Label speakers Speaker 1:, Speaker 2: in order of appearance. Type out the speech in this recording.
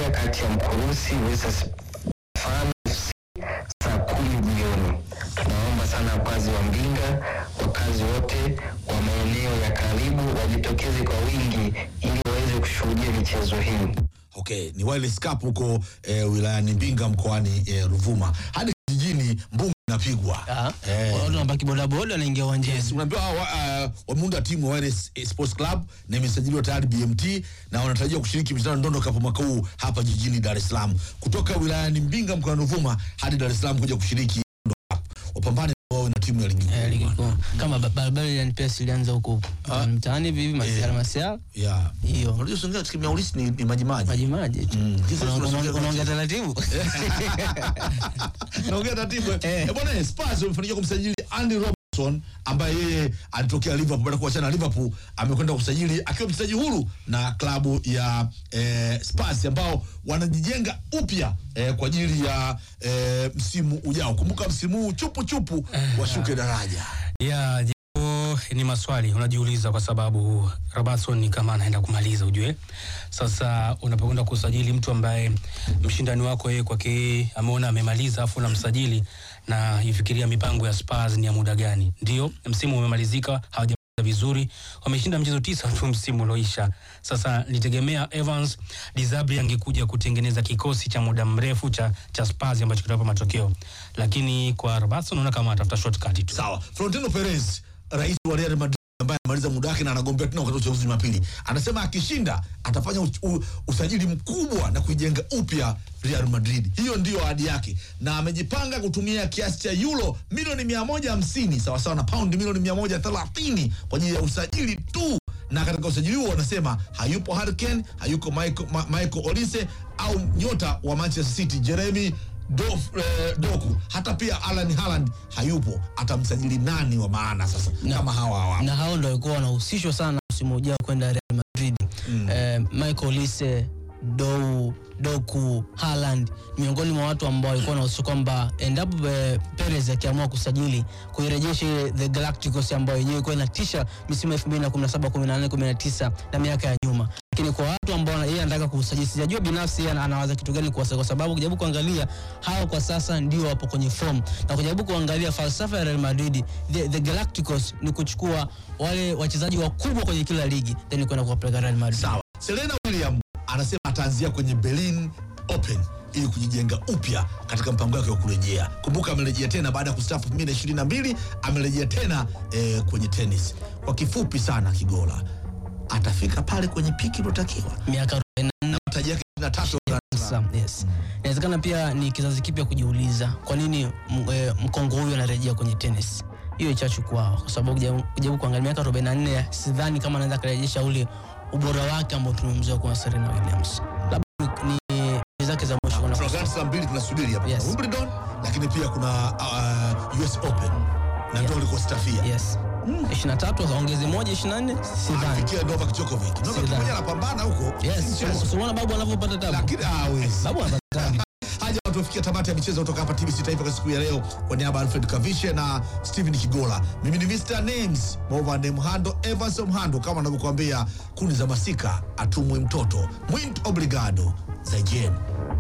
Speaker 1: moja kati ya Mkurusi versus Fano FC saa 10 jioni. Tunaomba sana wakazi wa Mbinga, wakazi wote wa maeneo ya karibu wajitokeze kwa wingi ili waweze kushuhudia michezo hii.
Speaker 2: Okay, ni Wireless Cup huko wilayani Mbinga mkoani Ruvuma. Hadi jijini Mbungu inapigwa.
Speaker 3: Watu wanabaki bodaboda wanaingia uwanjani.
Speaker 2: Yes, unaambiwa wameunda timu Wireless Sports Club na imesajiliwa tayari BMT na wanatarajiwa kushiriki mchezo ndondo Cup mwaka huu hapa jijini Dar es Salaam. Kutoka wilayani Mbinga mkoani Ruvuma hadi Dar es Salaam kuja kushiriki Cup. Wapambane wao na timu ya ligi kuu.
Speaker 3: Kama barabara ya NPS ilianza huko mtaani hivi Masiala.
Speaker 2: Yeah.
Speaker 3: Hiyo.
Speaker 2: Unajua songa timu ya Ulisi ni maji.
Speaker 3: Maji tu. Unaongea taratibu.
Speaker 2: Naongea taratibu. Bwana Spurs wamefanikiwa kumsajili Andy Robertson ambaye yeye alitokea Liverpool baada ya kuachana na Liverpool, amekwenda kusajili akiwa mchezaji huru na klabu ya Spurs ambao wanajijenga upya kwa ajili ya msimu ujao. Kumbuka msimu huu chupu washuke daraja.
Speaker 4: Yeah, ni maswali unajiuliza kwa sababu Robertson ni kama anaenda kumaliza ujue. Sasa unapokwenda kusajili mtu ambaye mshindani wako yeye kwake ameona amemaliza afu unamsajili na ifikiria mipango ya Spurs ni ya muda gani? Ndio, msimu umemalizika, hawajapata vizuri. Wameshinda mchezo 9 tu msimu uloisha. Sasa nitegemea Evans Dizabri angekuja kutengeneza kikosi cha muda mrefu cha Spurs ambacho kitawapa matokeo. Lakini kwa Robertson unaona kama atafuta shortcut tu.
Speaker 2: Sawa. Florentino Perez, rais wa Real Madrid ambaye amaliza muda wake na anagombea tena wakati wa uchaguzi Jumapili, anasema akishinda atafanya usajili mkubwa na kuijenga upya Real Madrid. Hiyo ndio ahadi yake na amejipanga kutumia kiasi cha euro milioni 150 sawa sawa na pound milioni 130 kwa ajili ya usajili tu. Na katika usajili huo wanasema hayupo Harry Kane, hayuko Michael Olise au nyota wa Manchester City Jeremy Doku, hata pia Alan Haaland hayupo. Atamsajili nani wa maana sasa kama hawa?
Speaker 3: Na hao ndio walikuwa wanahusishwa sana msimu ujao kwenda Real Madrid. Michael Olise, Doku, Haaland miongoni mwa watu ambao walikuwa wanahusishwa kwamba endapo Perez akiamua kusajili kuirejesha the Galacticos ambayo yenyewe ilikuwa inatisha misimu 2017, 18, 19 na miaka ya nyuma. Lakini kwa watu ambao yeye anataka kusajili, sijajua binafsi yeye anawaza kitu gani kwa sababu kujaribu kuangalia hao kwa sasa ndio wapo kwenye form na kujaribu kuangalia falsafa ya Real Madrid the Galacticos ni kuchukua wale wachezaji wakubwa kwenye kila ligi then kwenda kuwapeleka Real Madrid.
Speaker 2: Sawa. Serena Williams anasema ataanzia kwenye Berlin Open ili kujijenga upya katika mpango wake wa kurejea. Kumbuka amerejea tena baada ya kustaafu 2022, amerejea tena kwenye tennis. Kwa kifupi sana Kigola, atafika pale kwenye piki iliyotakiwa
Speaker 3: miaka 44
Speaker 2: mtaji yake 23.
Speaker 3: Yes. Inawezekana pia ni kizazi kipya kujiuliza kwa nini mkongo huyu anarejea kwenye tennis. Hiyo ichachu kwao kwa sababu kujaribu kuangalia miaka 44 sidhani kama anaweza kurejesha ule ubora wake ambao tumemzoea kwa Serena Williams. Labda ni zake za mwisho
Speaker 2: kuna Grand Slam 2 tunasubiri hapa.
Speaker 3: Yes.
Speaker 2: Wimbledon, lakini pia kuna US Open na ndio liko stafia.
Speaker 3: Yes. 23 zaongeze moja 24 sidhani.
Speaker 2: Fikia Novak Djokovic. Novak mmoja anapambana huko.
Speaker 3: Yes. Unaona babu anavyopata tabu.
Speaker 2: Lakini
Speaker 3: babu anapata tabu.
Speaker 2: Haja tufikia tamati ya michezo kutoka hapa TBC Taifa kwa siku ya leo. Kwa niaba ya Alfred Kavishe na Steven Kigola, mimi ni Mr Names Movande Mhando Evans Mhando, kama ninavyokuambia kuni za masika atumwe mtoto. Muito obrigado. Zaijen.